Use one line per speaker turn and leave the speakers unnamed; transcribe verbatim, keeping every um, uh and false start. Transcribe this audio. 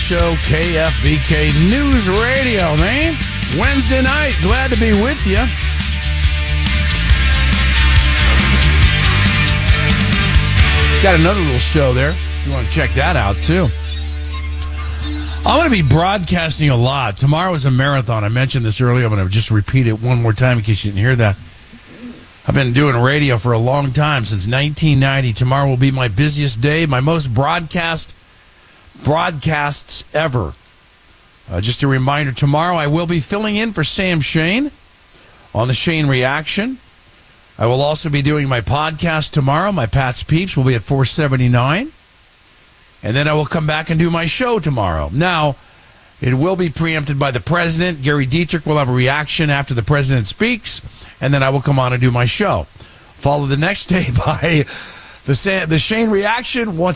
Show, K F B K News Radio, man. Wednesday night, glad to be with you. Got another little show there. You want to check that out, too. I'm going to be broadcasting a lot. Tomorrow is a marathon. I mentioned this earlier. I'm going to just repeat it one more time in case you didn't hear that. I've been doing radio for a long time, since nineteen ninety. Tomorrow will be my busiest day, my most broadcast broadcasts ever. Uh, just a reminder, tomorrow I will be filling in for Sam Shane on the Shane Reaction. I will also be doing my podcast tomorrow. My Pat's Peeps will be at four seventy-nine. And then I will come back and do my show tomorrow. Now, it will be preempted by the president. Gary Dietrich will have a reaction after the president speaks, and then I will come on and do my show. Followed the next day by the, the Shane Reaction. Once